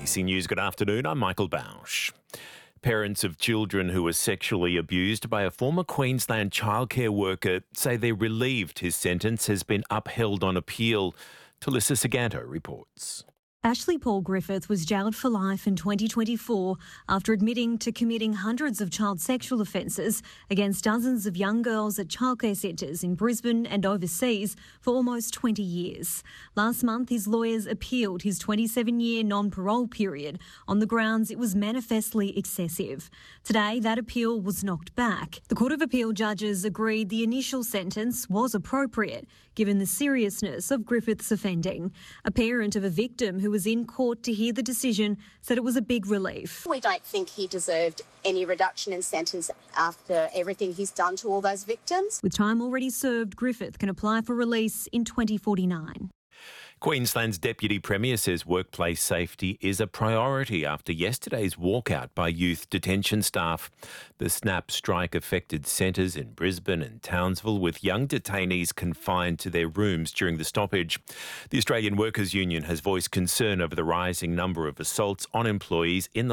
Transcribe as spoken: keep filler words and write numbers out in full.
A B C News, good afternoon. I'm Michael Bausch. Parents of children who were sexually abused by a former Queensland childcare worker say they're relieved his sentence has been upheld on appeal. Talissa Saganto reports. Ashley Paul Griffith was jailed for life in twenty twenty-four after admitting to committing hundreds of child sexual offences against dozens of young girls at childcare centres in Brisbane and overseas for almost twenty years. Last month, his lawyers appealed his twenty-seven-year non-parole period on the grounds it was manifestly excessive. Today, that appeal was knocked back. The Court of Appeal judges agreed the initial sentence was appropriate, given the seriousness of Griffith's offending. A parent of a victim who was in court to hear the decision said it was a big relief. We don't think he deserved any reduction in sentence after everything he's done to all those victims. With time already served, Griffith can apply for release in twenty forty-nine. Queensland's Deputy Premier says workplace safety is a priority after yesterday's walkout by youth detention staff. The snap strike affected centres in Brisbane and Townsville, with young detainees confined to their rooms during the stoppage. The Australian Workers' Union has voiced concern over the rising number of assaults on employees in the